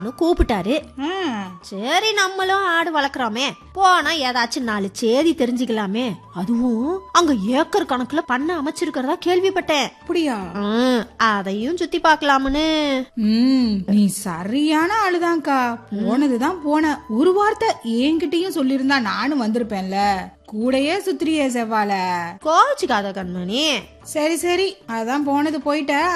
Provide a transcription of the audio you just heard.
கூப்பிட்டாரு. சரி நம்மளும் ஆடு வளர்க்கறோமே, போனா ஏதாச்சும் 4 சேதி தெரிஞ்சுக்கலாமே. அதுவும் அங்க ஏக்கர் கணக்குல பண்ண அமைச்சிருக்கிறதா கேள்விப்பட்டேன். அப்படியா? அதையும் சுத்தி பாக்கலாம்னு. நீ சரியான ஆளுதான்க்கா. போனதுதான் போன. ஒரு வார்த்தை என்கிட்டயும் சொல்லிருந்தா நானும் வந்திருப்பேன்ல. கூடையே சுத்திரியே செவ்வால. கோச்சுக்காத கண்மணி. சரி சரி, அதான் போனது போயிட்ட.